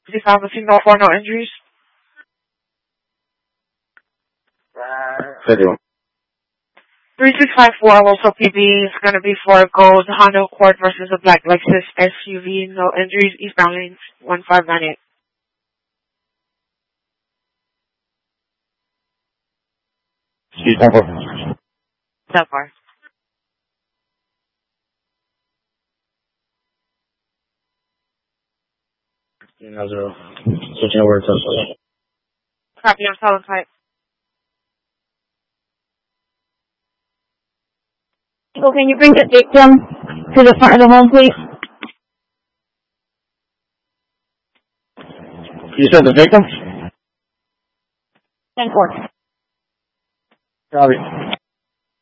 55 Casino for no injuries. 51. 3654 also PB is going to be for a gold Honda Accord versus a black Lexus SUV. No injuries. Eastbound lanes 1598. Excuse me. That far. Zero. Switching over to Tesla. Copy on solid type. So can you bring the victim to the front of the home, please? You said the victim? 10-4. Copy.